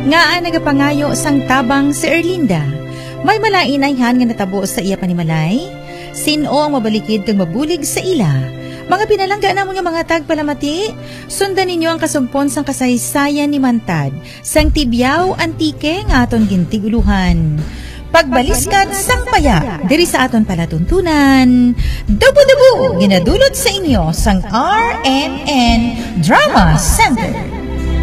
Nga nagapangayo sang tabang si Erlinda. May malainayhan nga natabo sa iya panimalay. Sino ang mabalikid kang mabulig sa ila? Mga pinalangga na mga tagpalamati, sundan ninyo ang kasumpon sang kasaysayan ni Mantad, sang Tibyaw Antike nga aton gintiguluhan. Pagbaliskad sang paya, diri sa aton palatuntunan, Dubu-dubu, ginadulot sa inyo sang RMN Drama Center.